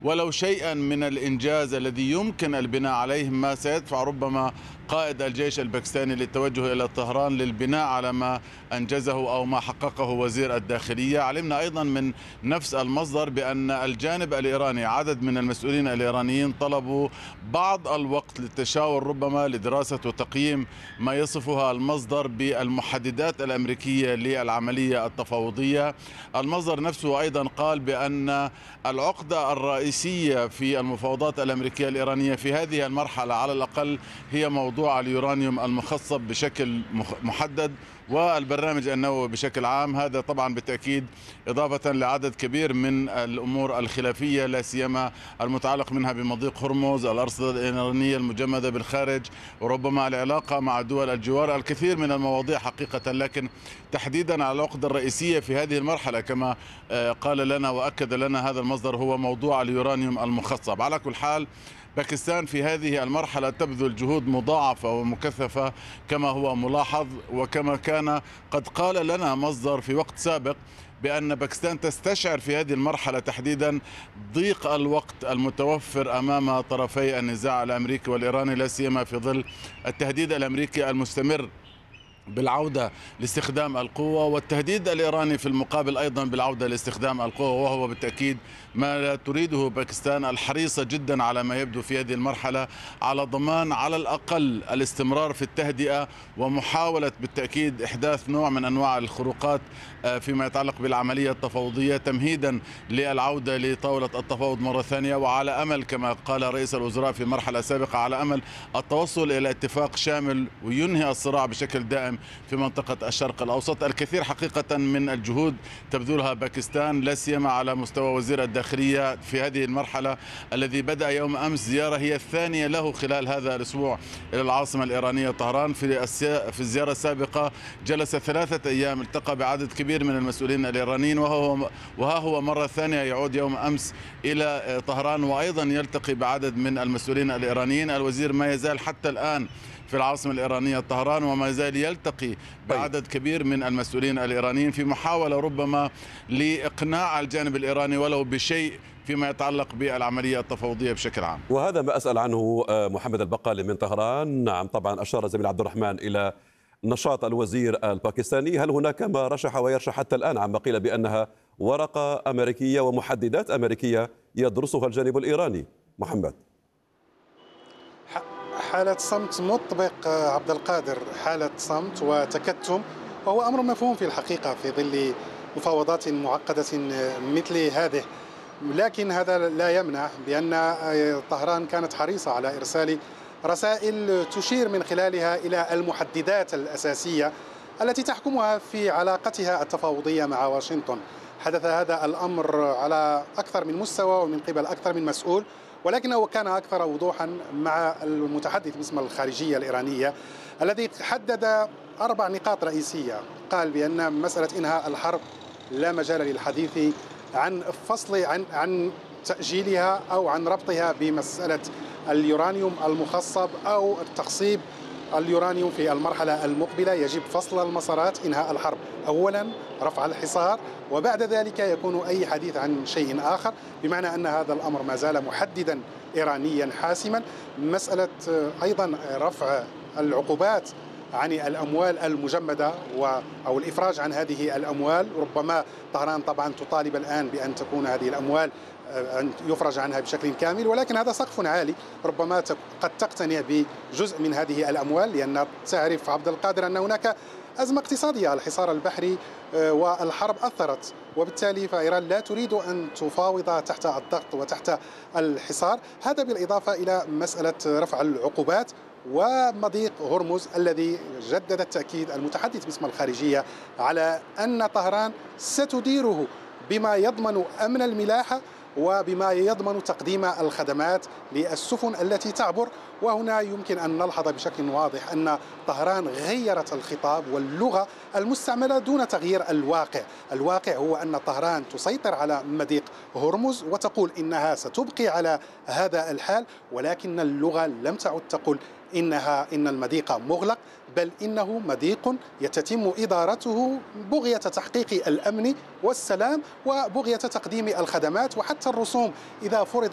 ولو شيئا من الإنجاز الذي يمكن البناء عليه، ما سيدفع ربما قائد الجيش الباكستاني للتوجه إلى طهران للبناء على ما أنجزه أو ما حققه وزير الداخلية. علمنا أيضا من نفس المصدر بأن الجانب الإيراني، عدد من المسؤولين الإيرانيين طلبوا بعض الوقت للتشاور ربما لدراسة وتقييم ما يصفها المصدر بالمحددات الأمريكية للعملية التفاوضية. المصدر نفسه أيضا قال بأن العقدة الرئيسية في المفاوضات الأمريكية الإيرانية في هذه المرحلة على الأقل هي موضوع اليورانيوم المخصب بشكل محدد والبرنامج النووي بشكل عام. هذا طبعا بالتأكيد إضافة لعدد كبير من الأمور الخلافية، لا سيما المتعلق منها بمضيق هرمز، الأرصدة الإيرانية المجمدة بالخارج، وربما العلاقة مع دول الجوار، الكثير من المواضيع حقيقة. لكن تحديدا على العقدة الرئيسية في هذه المرحلة كما قال لنا وأكد لنا هذا المصدر هو موضوع اليورانيوم المخصب. على كل حال باكستان في هذه المرحلة تبذل جهود مضاعفة ومكثفة كما هو ملاحظ، وكما كان قد قال لنا مصدر في وقت سابق بأن باكستان تستشعر في هذه المرحلة تحديدا ضيق الوقت المتوفر أمام طرفي النزاع الأمريكي والإيراني، لا سيما في ظل التهديد الأمريكي المستمر بالعودة لاستخدام القوة، والتهديد الإيراني في المقابل أيضا بالعودة لاستخدام القوة، وهو بالتأكيد ما لا تريده باكستان، الحريصة جدا على ما يبدو في هذه المرحلة على ضمان على الأقل الاستمرار في التهدئة ومحاولة بالتأكيد إحداث نوع من أنواع الخروقات فيما يتعلق بالعملية التفاوضية تمهيدا للعودة لطاولة التفاوض مرة ثانية، وعلى أمل كما قال رئيس الوزراء في مرحلة سابقة على أمل التوصل إلى اتفاق شامل وينهي الصراع بشكل دائم في منطقة الشرق الأوسط. الكثير حقيقة من الجهود تبذلها باكستان، لا سيما على مستوى وزير الداخلية في هذه المرحلة الذي بدأ يوم أمس زيارة هي الثانية له خلال هذا الأسبوع إلى العاصمة الإيرانية طهران. في الزيارة السابقة جلس 3 أيام، التقى بعدد كبير من المسؤولين الإيرانيين، وها هو مرة ثانية يعود يوم أمس إلى طهران وأيضا يلتقي بعدد من المسؤولين الإيرانيين. الوزير ما يزال حتى الآن في العاصمة الإيرانية طهران، وما يزال يلتقي بعدد كبير من المسؤولين الإيرانيين في محاولة ربما لإقناع الجانب الإيراني ولو بشيء فيما يتعلق بالعملية التفاوضية بشكل عام. وهذا ما أسأل عنه محمد البقالي من طهران. نعم طبعا أشار زميل عبد الرحمن إلى نشاط الوزير الباكستاني. هل هناك ما رشح ويرشح حتى الآن عما قيل بأنها ورقة أمريكية ومحددات أمريكية يدرسها الجانب الإيراني؟ محمد. حالة صمت مطبق عبد القادر، حالة صمت وتكتم، وهو أمر مفهوم في الحقيقة في ظل مفاوضات معقدة مثل هذه. لكن هذا لا يمنع بأن طهران كانت حريصة على إرسال رسائل تشير من خلالها إلى المحددات الأساسية التي تحكمها في علاقتها التفاوضية مع واشنطن. حدث هذا الأمر على أكثر من مستوى ومن قبل أكثر من مسؤول، ولكنه كان أكثر وضوحا مع المتحدث باسم الخارجية الإيرانية الذي حدد 4 نقاط رئيسية. قال بأن مسألة إنهاء الحرب لا مجال للحديث عن فصل عن تأجيلها أو عن ربطها بمسألة اليورانيوم المخصب أو تخصيب اليورانيوم في المرحلة المقبلة. يجب فصل المسارات، إنهاء الحرب أولا، رفع الحصار، وبعد ذلك يكون أي حديث عن شيء آخر، بمعنى أن هذا الأمر ما زال محددا إيرانيا حاسما. مسألة أيضا رفع العقوبات عن الأموال المجمدة أو الإفراج عن هذه الأموال. ربما طهران طبعا تطالب الآن بأن تكون هذه الأموال أن يفرج عنها بشكل كامل، ولكن هذا سقف عالي. ربما قد تقتنع بجزء من هذه الأموال، لأن تعرف عبد القادر أن هناك أزمة اقتصادية، الحصار البحري والحرب أثرت، وبالتالي فإيران لا تريد أن تفاوض تحت الضغط وتحت الحصار. هذا بالإضافة إلى مسألة رفع العقوبات ومضيق هرمز الذي جدد التأكيد المتحدث باسم الخارجية على أن طهران ستديره بما يضمن أمن الملاحة وبما يضمن تقديم الخدمات للسفن التي تعبر. وهنا يمكن أن نلحظ بشكل واضح أن طهران غيرت الخطاب واللغة المستعملة دون تغيير الواقع. الواقع هو أن طهران تسيطر على مضيق هرمز وتقول إنها ستبقي على هذا الحال، ولكن اللغة لم تعد تقول إن المضيق مغلق، بل إنه مضيق يتم إدارته بغية تحقيق الأمن والسلام وبغية تقديم الخدمات، وحتى الرسوم إذا فرض